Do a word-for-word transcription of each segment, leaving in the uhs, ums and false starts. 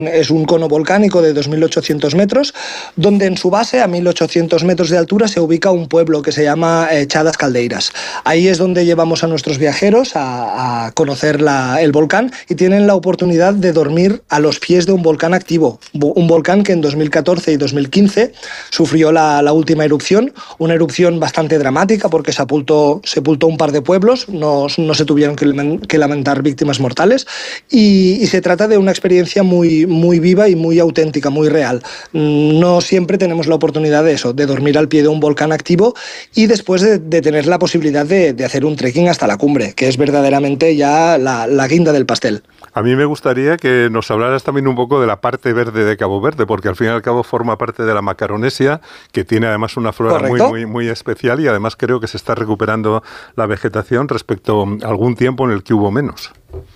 Es un cono volcánico de dos mil ochocientos metros, donde en su base, a mil ochocientos metros de altura, se ubica un pueblo que se llama eh, Chadas Caldeiras. Ahí es donde llevamos a nuestros viajeros a, a conocer la, el volcán y tienen la oportunidad de dormir a los pies de un volcán activo. Un volcán que en dos mil catorce y dos mil quince sufrió la, la última erupción, una erupción bastante dramática porque sepultó, sepultó un par de pueblos, no, no se tuvieron que, que lamentar víctimas mortales y, y se trata de una experiencia muy muy viva y muy auténtica, muy real. No siempre tenemos la oportunidad de eso, de dormir al pie de un volcán activo y después de, de tener la posibilidad de, de hacer un trekking hasta la cumbre, que es verdaderamente ya la, la guinda del pastel. A mí me gustaría que nos hablaras también un poco de la parte verde de Cabo Verde, porque al fin y al cabo forma parte de la Macaronesia, que tiene además una flora muy, muy, muy especial y además creo que se está recuperando la vegetación respecto a algún tiempo en el que hubo menos.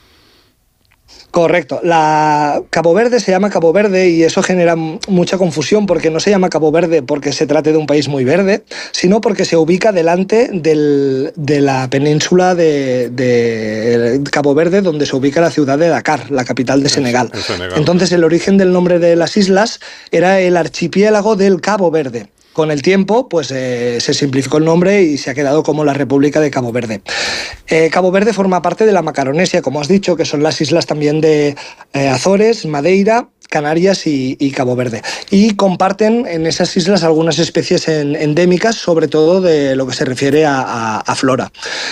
Correcto. La Cabo Verde se llama Cabo Verde y eso genera mucha confusión porque no se llama Cabo Verde porque se trate de un país muy verde, sino porque se ubica delante del, de la península de, de Cabo Verde, donde se ubica la ciudad de Dakar, la capital de Senegal. Es, es Senegal. Entonces el origen del nombre de las islas era el archipiélago del Cabo Verde. Con el tiempo, pues eh, se simplificó el nombre y se ha quedado como la República de Cabo Verde. Eh, Cabo Verde forma parte de la Macaronesia, como has dicho, que son las islas también de eh, Azores, Madeira, Canarias y, y Cabo Verde. Y comparten en esas islas algunas especies en, endémicas, sobre todo de lo que se refiere a, a, a flora.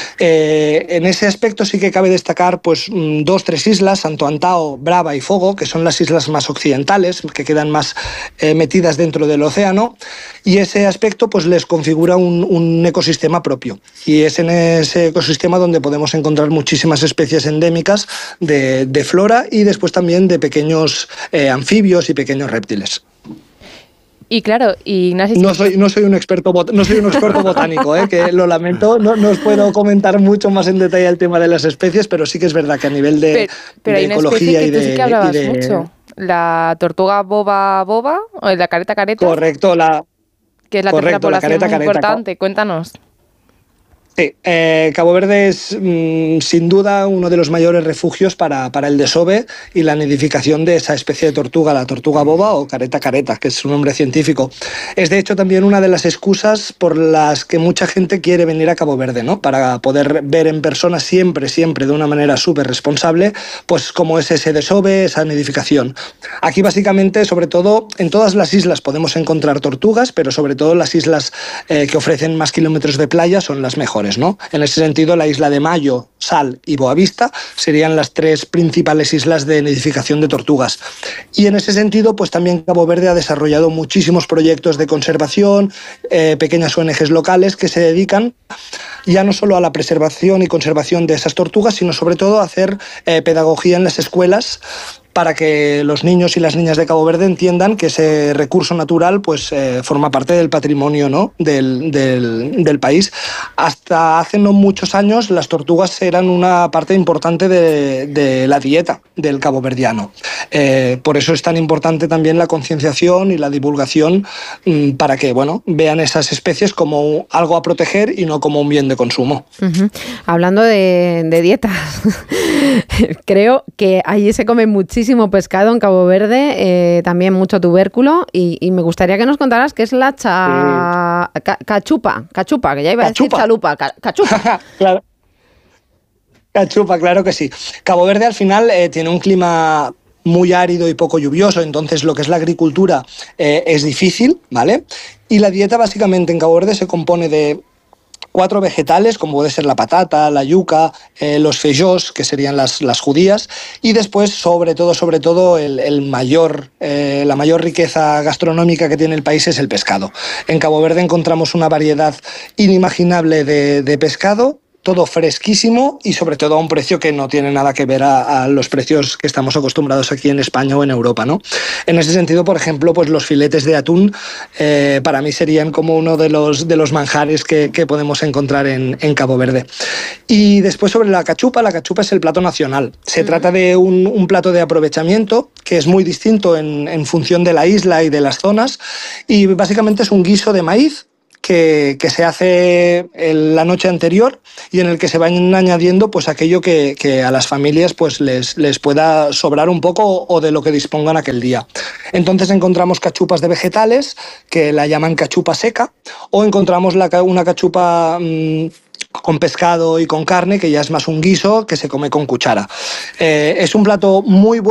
Eh, en ese aspecto sí que cabe destacar pues, dos, tres islas, Santo Antao, Brava y Fogo, que son las islas más occidentales, que quedan más eh, metidas dentro del océano, y ese aspecto pues, les configura un, un ecosistema propio. Y es en ese ecosistema donde podemos encontrar muchísimas especies endémicas de, de flora y después también de pequeños eh, anfibios y pequeños reptiles. Y claro, Ignacio... No soy, no soy un experto, bot, no soy un experto botánico, ¿eh? Que lo lamento, no, no os puedo comentar mucho más en detalle el tema de las especies, pero sí que es verdad que a nivel de, pero, pero de hay una ecología especie que y de... tú sí que hablabas de... mucho, la tortuga boba boba, o la careta careta. Correcto, la... Que es la correcto, tercera población la careta, más careta, importante, cuéntanos. Sí, eh, Cabo Verde es mmm, sin duda uno de los mayores refugios para, para el desove y la nidificación de esa especie de tortuga, la tortuga boba o careta careta, que es su nombre científico. Es de hecho también una de las excusas por las que mucha gente quiere venir a Cabo Verde, ¿no? Para poder ver en persona siempre, siempre de una manera súper responsable, pues cómo es ese desove, esa nidificación. Aquí básicamente, sobre todo, en todas las islas podemos encontrar tortugas, pero sobre todo las islas eh, que ofrecen más kilómetros de playa son las mejores. ¿No? En ese sentido, la isla de Mayo, Sal y Boavista serían las tres principales islas de nidificación de tortugas. Y en ese sentido, pues también Cabo Verde ha desarrollado muchísimos proyectos de conservación, eh, pequeñas O N Ges locales que se dedican ya no solo a la preservación y conservación de esas tortugas, sino sobre todo a hacer eh, pedagogía en las escuelas para que los niños y las niñas de Cabo Verde entiendan que ese recurso natural pues, eh, forma parte del patrimonio, ¿no? del, del, del país. Hasta hace no muchos años las tortugas eran una parte importante de, de la dieta del caboverdiano. Eh, por eso es tan importante también la concienciación y la divulgación mmm, para que bueno, vean esas especies como algo a proteger y no como un bien de consumo. Uh-huh. Hablando de, de dietas, creo que allí se come muchísimo pescado en Cabo Verde, eh, también mucho tubérculo y, y me gustaría que nos contaras qué es la cha... eh. ca- cachupa, cachupa, que ya iba cachupa. a decir chalupa, ca- cachupa. Claro. Cachupa, claro que sí. Cabo Verde al final eh, tiene un clima muy árido y poco lluvioso, entonces lo que es la agricultura eh, es difícil, ¿vale? Y la dieta básicamente en Cabo Verde se compone de cuatro vegetales, como puede ser la patata, la yuca, eh, los feijós, que serían las, las judías, y después, sobre todo, sobre todo, el, el mayor, eh, la mayor riqueza gastronómica que tiene el país es el pescado. En Cabo Verde encontramos una variedad inimaginable de, de pescado, todo fresquísimo y sobre todo a un precio que no tiene nada que ver a, a los precios que estamos acostumbrados aquí en España o en Europa, ¿no? En ese sentido, por ejemplo, pues los filetes de atún eh, para mí serían como uno de los, de los manjares que, que podemos encontrar en, en Cabo Verde. Y después sobre la cachupa, la cachupa es el plato nacional. Se mm. trata de un, un plato de aprovechamiento que es muy distinto en, en función de la isla y de las zonas y básicamente es un guiso de maíz que, que se hace el, la noche anterior y en el que se van añadiendo pues aquello que, que a las familias pues les, les pueda sobrar un poco o de lo que dispongan aquel día. Entonces encontramos cachupas de vegetales que la llaman cachupa seca, o encontramos la, una cachupa mmm, con pescado y con carne, que ya es más un guiso que se come con cuchara. Eh, es un plato muy bueno